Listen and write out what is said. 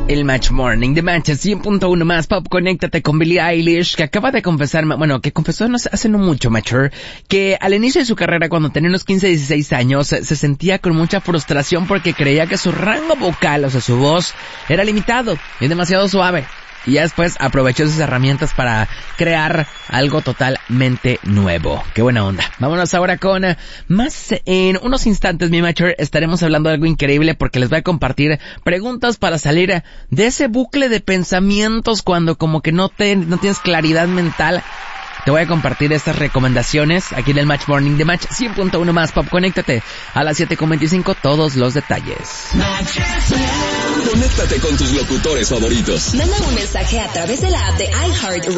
El Match Morning de Match 100.1 más Pop. Conéctate con Billie Eilish, que acaba de confesar, que confesó hace no mucho, Mature, que al inicio de su carrera, cuando tenía unos 15, 16 años, se sentía con mucha frustración porque creía que su rango vocal, o sea, su voz, era limitado y demasiado suave. Y ya después aprovechó esas herramientas para crear algo totalmente nuevo. ¡Qué buena onda! Vámonos ahora con más. En unos instantes, mi Mature, estaremos hablando de algo increíble porque les voy a compartir preguntas para salir de ese bucle de pensamientos cuando como que no tienes claridad mental. Te voy a compartir estas recomendaciones aquí en el Match Morning de Match 100.1 más Pop. Conéctate a las 7:25, todos los detalles. Conéctate con tus locutores favoritos. Manda un mensaje a través de la app de iHeart